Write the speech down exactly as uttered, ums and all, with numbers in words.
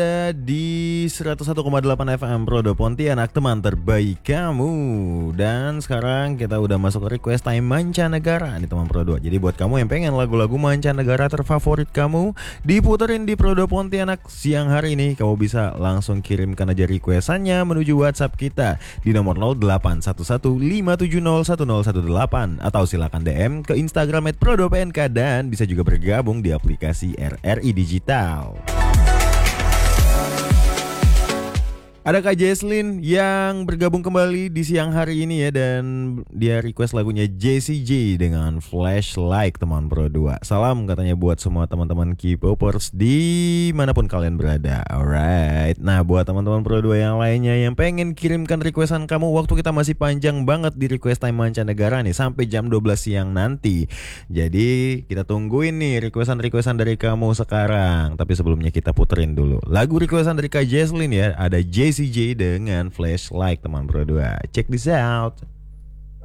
Di seratus satu koma delapan F M Prodo Pontianak, teman terbaik kamu. Dan sekarang kita udah masuk ke request time mancanegara nih teman Prodo. Jadi buat kamu yang pengen lagu-lagu mancanegara terfavorit kamu diputerin di Prodo Pontianak siang hari ini, kamu bisa langsung kirimkan aja requestannya menuju WhatsApp kita di nomor nol delapan satu satu lima tujuh nol satu nol satu delapan, atau silakan D M ke Instagram at prodo p n k, dan bisa juga bergabung di aplikasi R R I Digital. Ada Kak Jesslyn yang bergabung kembali di siang hari ini ya, dan dia request lagunya Jessie J dengan Flashlight teman Pro dua. Salam katanya buat semua teman-teman K-popers dimanapun kalian berada. Alright. Nah buat teman-teman Pro dua yang lainnya yang pengen kirimkan requestan kamu, waktu kita masih panjang banget di request time mancanegara nih sampai jam dua belas siang nanti. Jadi kita tungguin nih requestan-requestan dari kamu sekarang. Tapi sebelumnya kita puterin dulu lagu requestan dari Kak Jesslyn ya. Ada Jessie C J dengan Flashlight teman Pro dua. Check this out.